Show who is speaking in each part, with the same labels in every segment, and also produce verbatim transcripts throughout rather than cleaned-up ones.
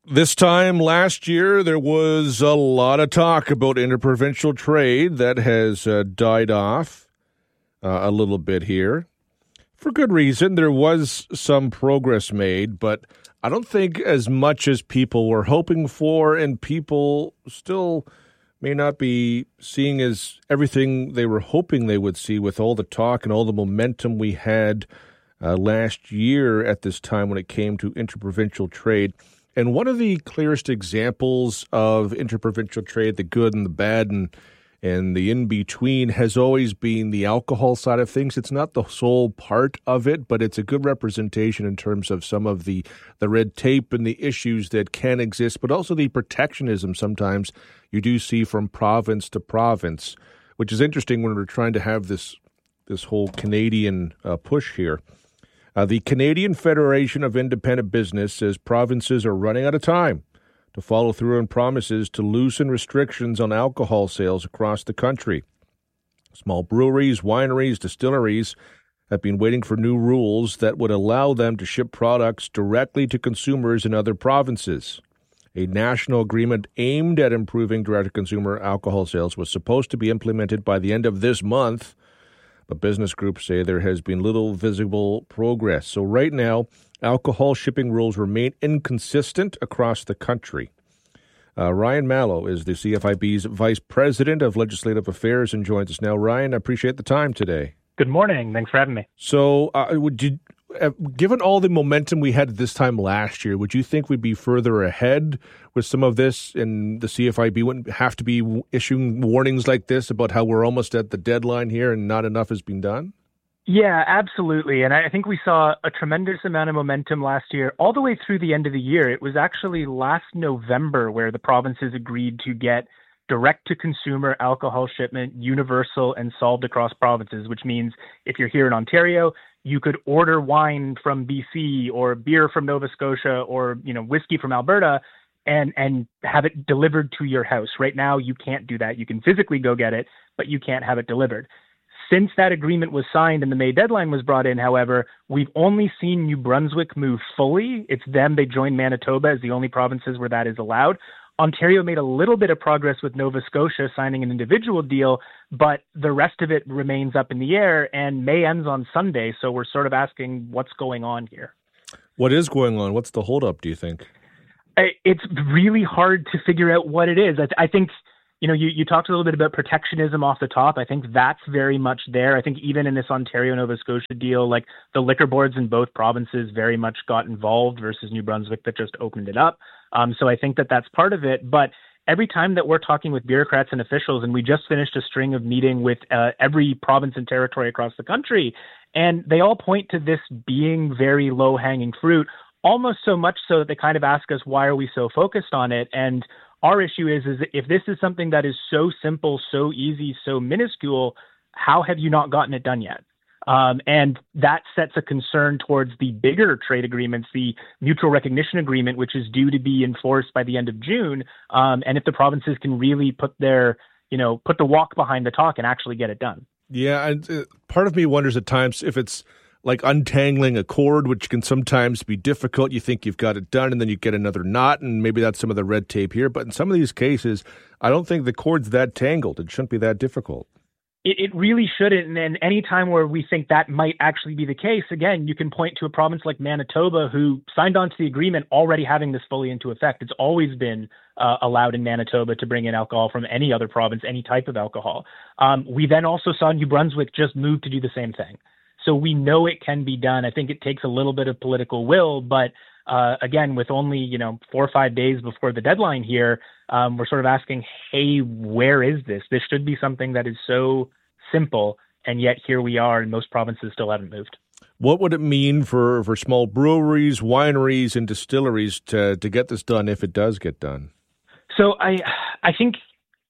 Speaker 1: This time last year, there was a lot of talk about interprovincial trade that has uh, died off uh, a little bit here. For good reason, there was some progress made, but I don't think as much as people were hoping for, and people still may not be seeing as everything they were hoping they would see with all the talk and all the momentum we had uh, last year at this time when it came to interprovincial trade. And one of the clearest examples of interprovincial trade, the good and the bad and and the in-between, has always been the alcohol side of things. It's not the sole part of it, but it's a good representation in terms of some of the, the red tape and the issues that can exist, but also the protectionism sometimes you do see from province to province, which is interesting when we're trying to have this, this whole Canadian uh, push here. Uh, the Canadian Federation of Independent Business says provinces are running out of time to follow through on promises to loosen restrictions on alcohol sales across the country. Small breweries, wineries, distilleries have been waiting for new rules that would allow them to ship products directly to consumers in other provinces. A national agreement aimed at improving direct-to-consumer alcohol sales was supposed to be implemented by the end of this month, but business groups say there has been little visible progress. So right now, alcohol shipping rules remain inconsistent across the country. Uh, Ryan Mallow is the C F I B's Vice President of Legislative Affairs and joins us now. Ryan, I appreciate the time today.
Speaker 2: Good morning. Thanks for having me.
Speaker 1: So uh, would you, uh, given all the momentum we had this time last year, would you think we'd be further ahead with some of this, and the C F I B wouldn't have to be issuing warnings like this about how we're almost at the deadline here and not enough has been done?
Speaker 2: Yeah, absolutely. And I think we saw a tremendous amount of momentum last year, all the way through the end of the year. It was actually last November where the provinces agreed to get direct-to-consumer alcohol shipment universal and solved across provinces, which means if you're here in Ontario, you could order wine from B C or beer from Nova Scotia or, you know, whiskey from Alberta and and have it delivered to your house. Right now, you can't do that. You can physically go get it, but you can't have it delivered. Since that agreement was signed and the May deadline was brought in, however, we've only seen New Brunswick move fully. It's them. They joined Manitoba as the only provinces where that is allowed. Ontario made a little bit of progress with Nova Scotia signing an individual deal, but the rest of it remains up in the air, and May ends on Sunday, so we're sort of asking what's going on here.
Speaker 1: What is going on? What's the holdup, do you think?
Speaker 2: It's really hard to figure out what it is. I, th- I think, you know, you, you talked a little bit about protectionism off the top. I think that's very much there. I think even in this Ontario-Nova Scotia deal, like the liquor boards in both provinces very much got involved versus New Brunswick that just opened it up. Um, so I think that that's part of it. But every time that we're talking with bureaucrats and officials, and we just finished a string of meeting with uh, every province and territory across the country, and they all point to this being very low-hanging fruit, almost so much so that they kind of ask us, why are we so focused on it? And our issue is, is if this is something that is so simple, so easy, so minuscule, how have you not gotten it done yet? Um, and that sets a concern towards the bigger trade agreements, the mutual recognition agreement, which is due to be enforced by the end of June. Um, and if the provinces can really put their, you know, put the walk behind the talk and actually get it done.
Speaker 1: Yeah, and uh, part of me wonders at times if it's like untangling a cord, which can sometimes be difficult. You think you've got it done, and then you get another knot, and maybe that's some of the red tape here. But in some of these cases, I don't think the cord's that tangled. It shouldn't be that difficult.
Speaker 2: It, it really shouldn't. And then any time where we think that might actually be the case, again, you can point to a province like Manitoba who signed on to the agreement already having this fully into effect. It's always been uh, allowed in Manitoba to bring in alcohol from any other province, any type of alcohol. Um, we then also saw New Brunswick just move to do the same thing. So we know it can be done. I think it takes a little bit of political will, but uh, again, with only, you know, four or five days before the deadline here, um, we're sort of asking, hey, where is this? This should be something that is so simple, and yet here we are, and most provinces still haven't moved.
Speaker 1: What would it mean for, for small breweries, wineries, and distilleries to, to get this done if it does get done?
Speaker 2: So I I think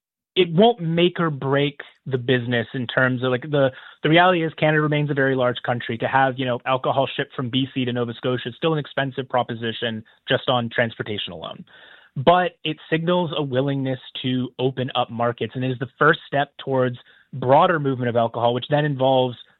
Speaker 2: it won't make or break the business in terms of like the, the reality is Canada remains a very large country. To have, you know, alcohol shipped from B C to Nova Scotia is still an expensive proposition just on transportation alone. But it signals a willingness to open up markets and is the first step towards broader movement of alcohol, which then involves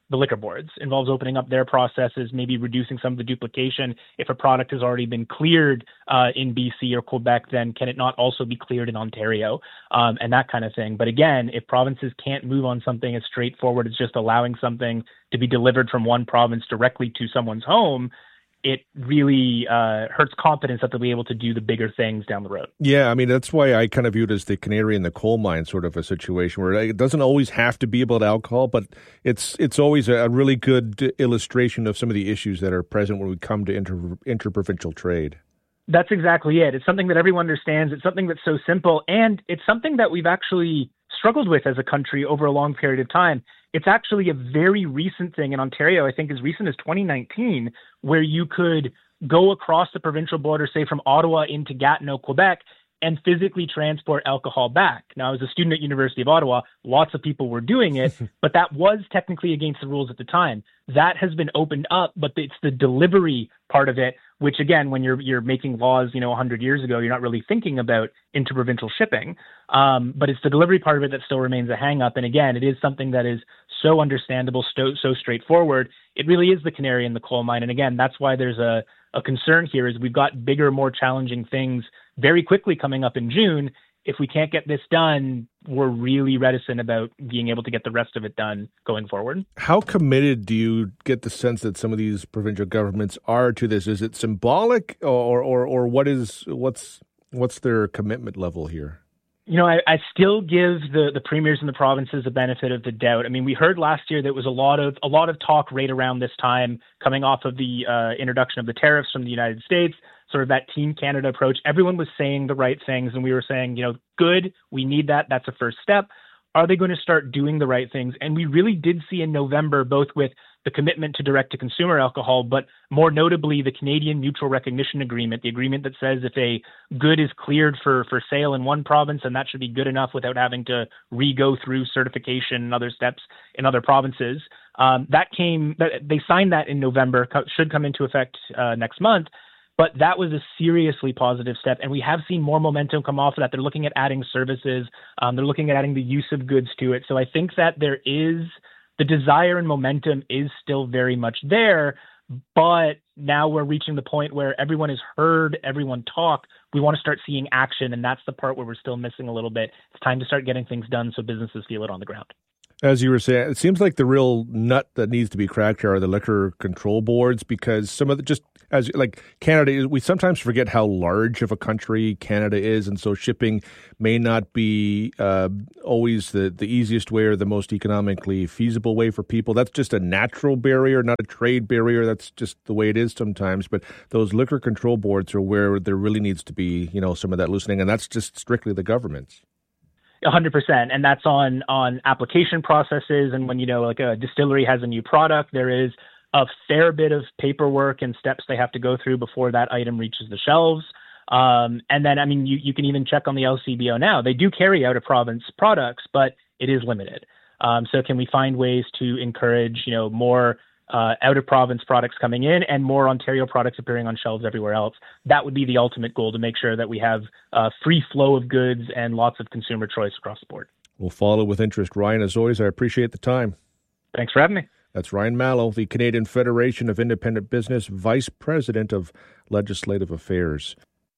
Speaker 2: the liquor boards, involves opening up their processes, maybe reducing some of the duplication. If a product has already been cleared uh, in B C or Quebec, then can it not also be cleared in Ontario, um, and that kind of thing. But again, if provinces can't move on something as straightforward as just allowing something to be delivered from one province directly to someone's home, it really uh, hurts confidence that they'll be able to do the bigger things down the road.
Speaker 1: Yeah, I mean, that's why I kind of view it as the canary in the coal mine sort of a situation where it doesn't always have to be about alcohol, but it's it's always a really good illustration of some of the issues that are present when we come to inter, interprovincial trade.
Speaker 2: That's exactly it. It's something that everyone understands. It's something that's so simple, and it's something that we've actually struggled with as a country over a long period of time. It's actually a very recent thing in Ontario, I think as recent as twenty nineteen, where you could go across the provincial border, say from Ottawa into Gatineau, Quebec, and physically transport alcohol back. Now, as a student at University of Ottawa, lots of people were doing it, but that was technically against the rules at the time. That has been opened up, but it's the delivery part of it, which again, when you're you're making laws, you know, one hundred years ago, you're not really thinking about interprovincial shipping. Um, but it's the delivery part of it that still remains a hang-up. And again, it is something that is so understandable, so, so straightforward. It really is the canary in the coal mine. And again, that's why there's a, a concern here is we've got bigger, more challenging things very quickly coming up in June. If we can't get this done, we're really reticent about being able to get the rest of it done going forward.
Speaker 1: How committed do you get the sense that some of these provincial governments are to this? Is it symbolic, or or or what is what's what's their commitment level here?
Speaker 2: You know, I, I still give the, the premiers in the provinces a benefit of the doubt. I mean, we heard last year there was a lot of a lot of talk right around this time coming off of the uh, introduction of the tariffs from the United States, sort of that Team Canada approach. Everyone was saying the right things, and we were saying, you know, good, we need that. That's a first step. Are they going to start doing the right things? And we really did see in November, both with the commitment to direct-to-consumer alcohol, but more notably the Canadian Mutual Recognition Agreement, the agreement that says if a good is cleared for, for sale in one province, and that should be good enough without having to re-go through certification and other steps in other provinces. Um, that came, they signed that in November, should come into effect uh, next month. But that was a seriously positive step, and we have seen more momentum come off of that. They're looking at adding services. Um, they're looking at adding the use of goods to it. So I think that there is the desire and momentum is still very much there, but now we're reaching the point where everyone has heard everyone talk. We want to start seeing action, and that's the part where we're still missing a little bit. It's time to start getting things done so businesses feel it on the ground.
Speaker 1: As you were saying, it seems like the real nut that needs to be cracked here are the liquor control boards, because some of the just as like Canada is, we sometimes forget how large of a country Canada is, and so shipping may not be uh, always the, the easiest way or the most economically feasible way for people. That's just a natural barrier, not a trade barrier. That's just the way it is sometimes. But those liquor control boards are where there really needs to be, you know, some of that loosening, and that's just strictly the government's.
Speaker 2: one hundred percent. And that's on, on application processes. And when, you know, like a distillery has a new product, there is a fair bit of paperwork and steps they have to go through before that item reaches the shelves. Um, and then, I mean, you, you can even check on the L C B O now. They do carry out a province products, but it is limited. Um, so can we find ways to encourage, you know, more uh, out-of-province products coming in and more Ontario products appearing on shelves everywhere else? That would be the ultimate goal, to make sure that we have a free flow of goods and lots of consumer choice across the board.
Speaker 1: We'll follow with interest. Ryan, as always, I appreciate the time.
Speaker 2: Thanks for having me.
Speaker 1: That's Ryan Mallow, the Canadian Federation of Independent Business Vice President of Legislative Affairs.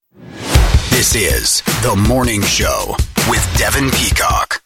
Speaker 3: This is The Morning Show with Devin Peacock.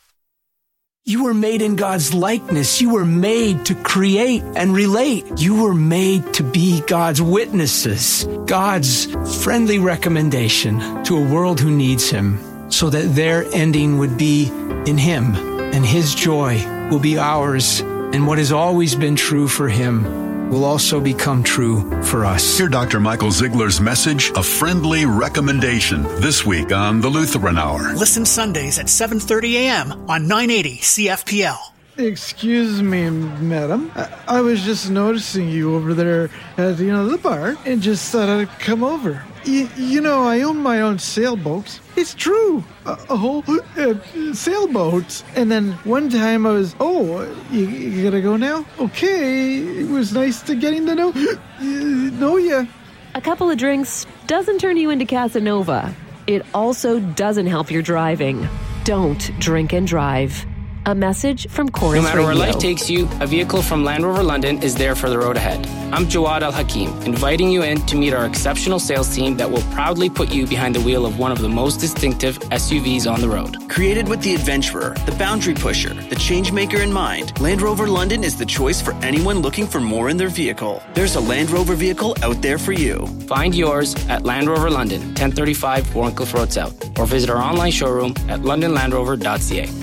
Speaker 4: You were made in God's likeness. You were made to create and relate. You were made to be God's witnesses, God's friendly recommendation to a world who needs Him, so that their ending would be in Him, and His joy will be ours, and what has always been true for Him will also become true for us.
Speaker 3: Hear Doctor Michael Ziegler's message, A Friendly Recommendation, this week on The Lutheran Hour.
Speaker 5: Listen Sundays at seven thirty a.m. on nine eighty C F P L.
Speaker 6: Excuse me, madam. I, I was just noticing you over there at, you know, the bar, and just thought I'd come over. Y- you know, I own my own sailboat. It's true. A, a whole uh, sailboat. And then one time I was, oh, you, you gotta go now? Okay. It was nice to getting to know, uh, know ya.
Speaker 7: A couple of drinks doesn't turn you into Casanova. It also doesn't help your driving. Don't drink and drive. A message from Chorus
Speaker 8: No matter
Speaker 7: Radio.
Speaker 8: where life takes you, a vehicle from Land Rover London is there for the road ahead. I'm Jawad Al Hakim, inviting you in to meet our exceptional sales team that will proudly put you behind the wheel of one of the most distinctive S U Vs on the road.
Speaker 9: Created with the adventurer, the boundary pusher, the change maker in mind, Land Rover London is the choice for anyone looking for more in their vehicle. There's a Land Rover vehicle out there for you.
Speaker 8: Find yours at Land Rover London, ten thirty-five Warncliffe Road South, or visit our online showroom at london land rover dot c a.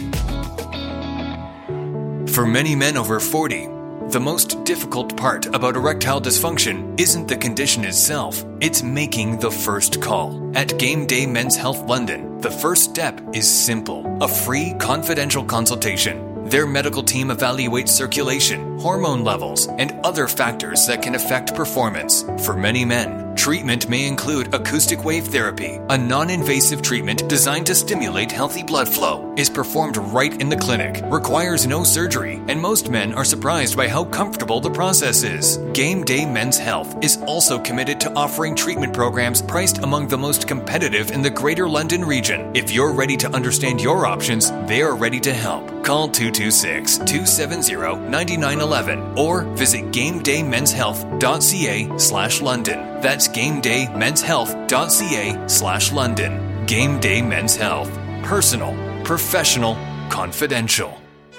Speaker 10: For many men over forty, the most difficult part about erectile dysfunction isn't the condition itself, it's making the first call. At Game Day Men's Health London, the first step is simple: a free confidential consultation. Their medical team evaluates circulation, hormone levels, and other factors that can affect performance. For many men, treatment may include acoustic wave therapy, a non-invasive treatment designed to stimulate healthy blood flow, is performed right in the clinic, requires no surgery, and most men are surprised by how comfortable the process is. Game Day Men's Health is also committed to offering treatment programs priced among the most competitive in the Greater London region. If you're ready to understand your options, they are ready to help. Call two two six, two seven zero, nine nine one one or visit game day men's health dot c a slash London. That's game day men's health dot c a slash London. Game Day Men's Health. Personal, professional, confidential.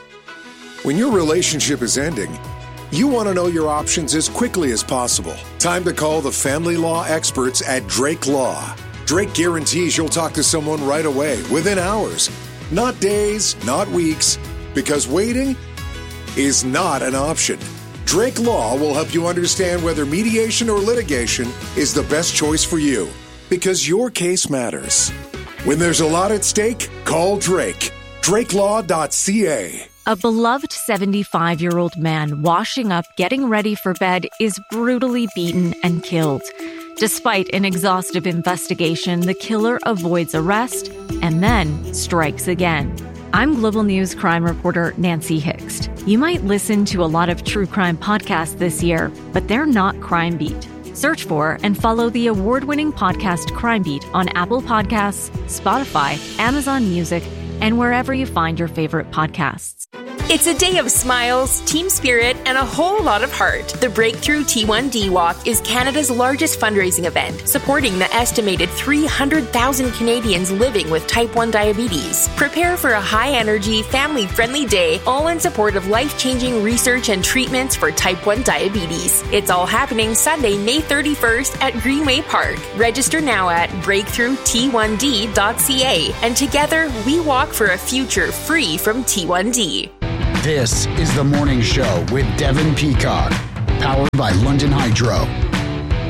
Speaker 11: When your relationship is ending, you want to know your options as quickly as possible. Time to call the family law experts at Drake Law. Drake guarantees you'll talk to someone right away, within hours. Not days, not weeks, because waiting is not an option. Drake Law will help you understand whether mediation or litigation is the best choice for you, because your case matters. When there's a lot at stake, call Drake. drake law dot c a.
Speaker 12: A beloved seventy-five-year-old man washing up, getting ready for bed, is brutally beaten and killed. Despite an exhaustive investigation, the killer avoids arrest and then strikes again. I'm Global News crime reporter Nancy Hixt. You might listen to a lot of true crime podcasts this year, but they're not Crime Beat. Search for and follow the award-winning podcast Crime Beat on Apple Podcasts, Spotify, Amazon Music, and wherever you find your favorite podcasts.
Speaker 13: It's a day of smiles, team spirit, and a whole lot of heart. The Breakthrough T one D Walk is Canada's largest fundraising event, supporting the estimated three hundred thousand Canadians living with type one diabetes. Prepare for a high-energy, family-friendly day, all in support of life-changing research and treatments for type one diabetes. It's all happening Sunday, May thirty-first at Greenway Park. Register now at breakthrough t one d dot c a, and together we walk for a future free from T one D.
Speaker 14: This is The Morning Show with Devin Peacock, powered by London Hydro.